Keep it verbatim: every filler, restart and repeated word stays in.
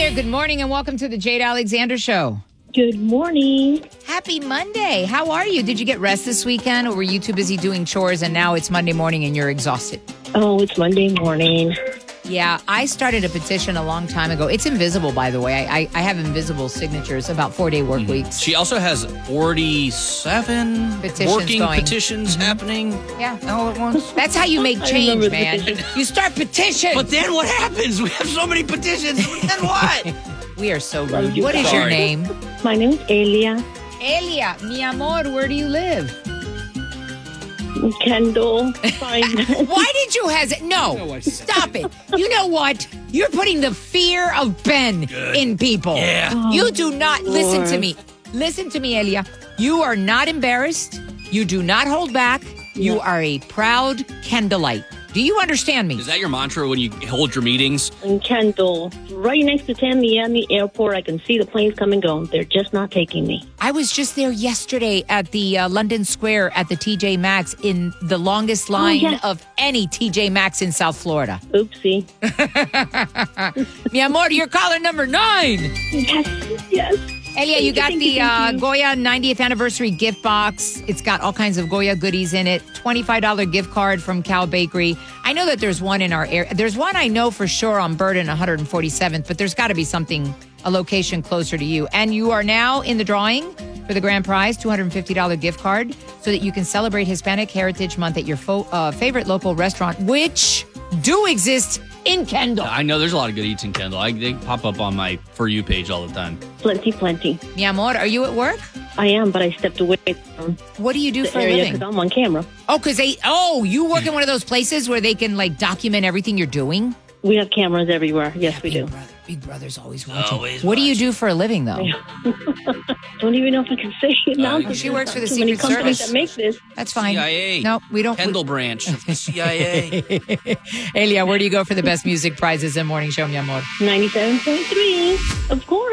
there. Good morning and welcome to the Jade Alexander Show. Good morning. Happy Monday. How are you? Did you get rest this weekend or were you too busy doing chores and now it's Monday morning and you're exhausted? Oh, it's Monday morning. Yeah, I started a petition a long time ago. It's invisible, by the way. I, I, I have invisible signatures about four-day work mm-hmm. weeks. She also has forty-seven petitions working going. petitions mm-hmm. happening yeah. all at once. That's how you make change, man. You start petitions. But then what happens? We have so many petitions. Then what? We are so rude. What is your name? My name is Elia. Elia, mi amor, where do you live? Kendall. Fine. Why did you hesitate? No, stop it. You know what? You're putting the fear of Ben Good. in people. Yeah. Oh, you do not, Lord. listen to me. Listen to me, Elia. You are not embarrassed. You do not hold back. You yeah. are a proud Kendallite. Do you understand me? Is that your mantra when you hold your meetings? In Kendall, right next to Tamiami Airport, I can see the planes come and go. They're just not taking me. I was just there yesterday at the uh, London Square at the T J Maxx in the longest line oh, yes. of any T J Maxx in South Florida. Oopsie. Mi amor, you're caller number nine. Yes, yes. Elia, you got thank the you, thank uh, you. Goya ninetieth anniversary gift box. It's got all kinds of Goya goodies in it. twenty-five dollars gift card from Cal Bakery. I know that there's one in our area. There's one I know for sure on Burden one hundred forty-seventh, but there's got to be something, a location closer to you. And you are now in the drawing for the grand prize, two hundred fifty dollars gift card, so that you can celebrate Hispanic Heritage Month at your fo- uh, favorite local restaurant, which do exist in Kendall. I know there's a lot of good eats in Kendall. I, they pop up on my For You page all the time. Plenty, plenty. Mi amor, are you at work? I am, but I stepped away from What do you do the for a area living? because I'm on camera. Oh, because they, oh, you work in one of those places where they can like document everything you're doing? We have cameras everywhere. Yes, Yeah, we Big do. Brother, Big Brother's always watching. Always what do you watching. do for a living, though? Don't even know if I can say it now. Uh, she works for the Too many Secret companies Service. that make this. That's fine. C I A. No, we don't. Kendall branch of the C I A. Elia, where do you go for the best music prizes in Morning Show, mi amor? ninety-seven point three, of course.